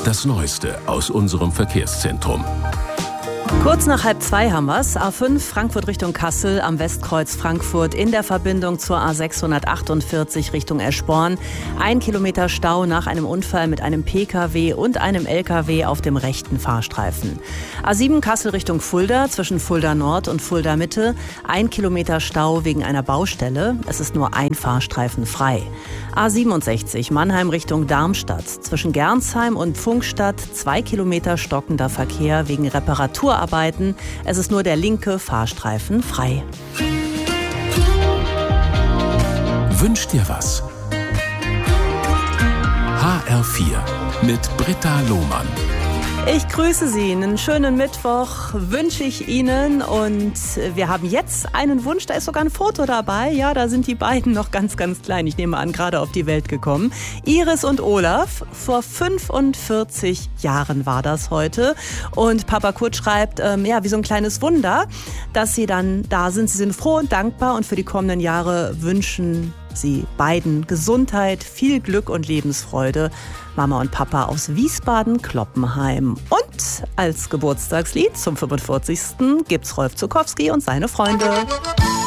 Das Neueste aus unserem Verkehrszentrum. Kurz nach 1:30 haben wir's. A5 Frankfurt Richtung Kassel am Westkreuz Frankfurt in der Verbindung zur A648 Richtung Eschborn. 1 Kilometer Stau nach einem Unfall mit einem Pkw und einem Lkw auf dem rechten Fahrstreifen. A7 Kassel Richtung Fulda zwischen Fulda Nord und Fulda Mitte. 1 Kilometer Stau wegen einer Baustelle. Es ist nur ein Fahrstreifen frei. A67 Mannheim Richtung Darmstadt zwischen Gernsheim und Pfungstadt. 2 Kilometer stockender Verkehr wegen Reparaturarbeiten. Es ist nur der linke Fahrstreifen frei. Wünsch dir was? HR4 mit Britta Lohmann. Ich grüße Sie. Einen schönen Mittwoch wünsche ich Ihnen. Und wir haben jetzt einen Wunsch. Da ist sogar ein Foto dabei. Ja, da sind die beiden noch ganz, ganz klein. Ich nehme an, gerade auf die Welt gekommen. Iris und Olaf. Vor 45 Jahren war das heute. Und Papa Kurt schreibt, wie so ein kleines Wunder, dass Sie dann da sind. Sie sind froh und dankbar. Und für die kommenden Jahre wünschen Sie beiden Gesundheit, viel Glück und Lebensfreude. Mama und Papa aus Wiesbaden-Kloppenheim. Und als Geburtstagslied zum 45. gibt's Rolf Zuckowski und seine Freunde.